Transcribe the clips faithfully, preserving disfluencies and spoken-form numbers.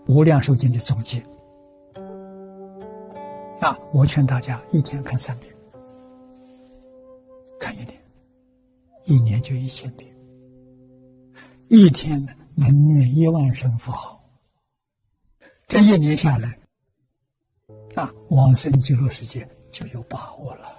无量寿经的总结。啊，我劝大家一天看三遍，看一年，一年就一千遍，一天能念一万声佛号，这一年下来，啊，往生极乐世界就有把握了。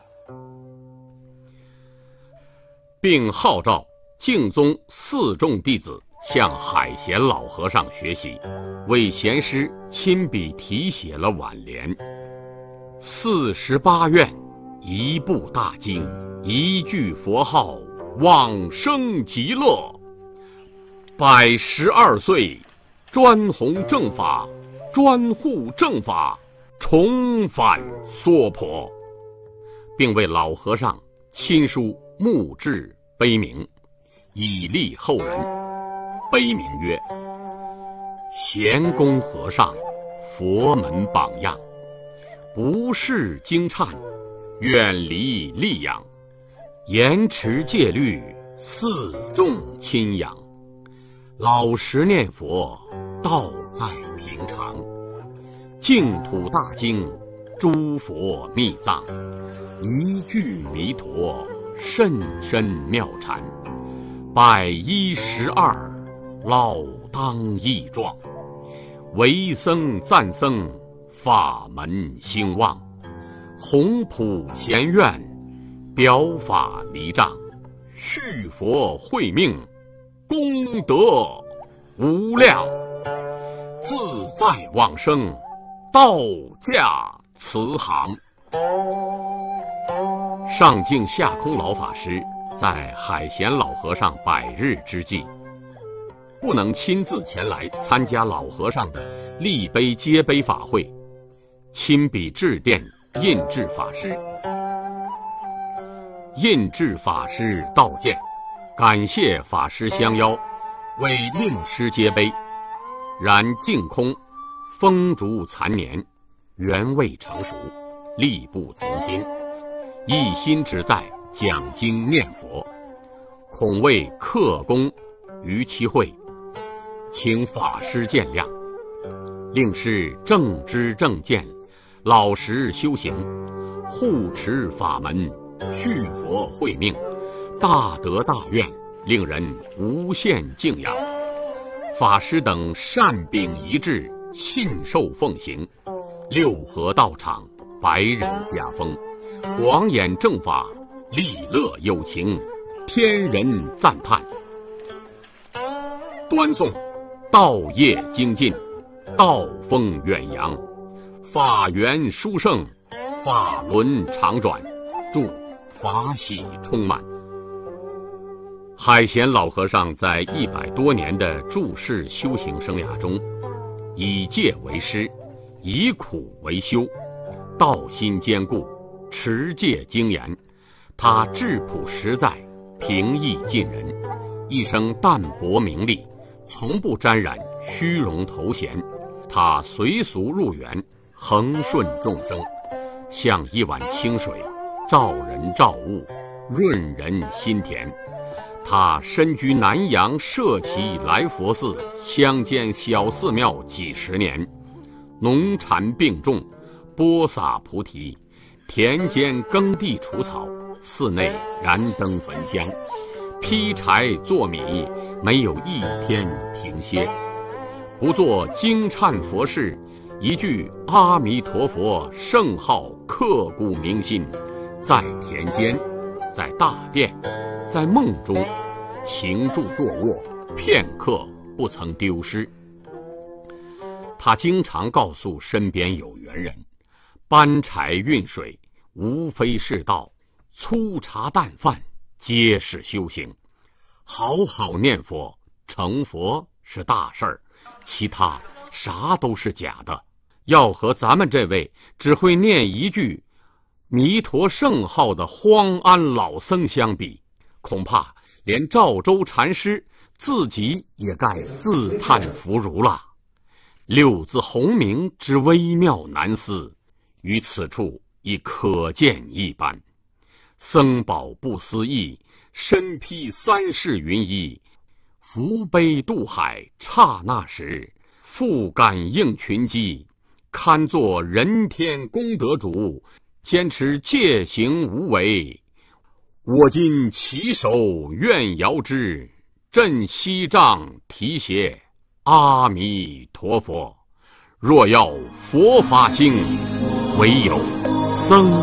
并号召净宗四众弟子向海贤老和尚学习，为贤师亲笔题写了挽联：四十八愿，一部大经，一句佛号，往生极乐。百十二岁，专弘正法，专护正法，重返娑婆，并为老和尚亲书墓志碑铭，以利后人。碑铭曰：贤公和尚，佛门榜样，不识经忏，远离戾养，严持戒律，四众亲仰，老实念佛，道在平常，净土大经，诸佛密藏，一句弥陀，甚深妙禅，百一十二，老当益壮，为僧赞僧，法门兴旺，弘普贤愿，表法离障，续佛慧命，功德无量，自在往生，道驾慈航。上净下空老法师在海贤老和尚百日之际，不能亲自前来参加老和尚的立碑接碑法会，亲笔致电印制法师。印制法师道见，感谢法师相邀，为令师接碑。然净空风烛残年，缘未成熟，力不从心，一心只在讲经念佛，恐为克功于其会，请法师见谅。令师正知正见，老实修行，护持法门，续佛慧命，大德大愿，令人无限敬仰。法师等善秉一致，信受奉行，六合道场，百人家风，广演正法，利乐有情，天人赞叹。端诵道业精进，道风远扬，法源殊胜，法轮常转，祝法喜充满。海贤老和尚在一百多年的住世修行生涯中，以戒为师，以苦为修，道心坚固，持戒精严。他质朴实在，平易近人，一生淡泊名利，从不沾染虚荣头衔。他随俗入园，恒顺众生，像一碗清水，照人照物，润人心田。他身居南阳社稷来佛寺乡间小寺庙几十年，农禅并种，播撒菩提，田间耕地除草，寺内燃灯焚香，劈柴做米，没有一天停歇。不做经忏佛事，一句阿弥陀佛圣号刻骨铭心，在田间，在大殿，在梦中，行住坐卧，片刻不曾丢失。他经常告诉身边有缘人，搬柴运水无非是道，粗茶淡饭皆是修行。好好念佛，成佛是大事儿，其他啥都是假的。要和咱们这位只会念一句弥陀圣号的荒安老僧相比，恐怕连赵州禅师自己也该自叹弗如了。六字洪名之微妙难思，于此处已可见一斑。僧宝不思议，身披三世云衣，福杯渡海刹那时， 复感应群机，堪作人天功德主，坚持戒行无为。我今起手愿遥之，振西藏提携。阿弥陀佛。若要佛法兴，唯有僧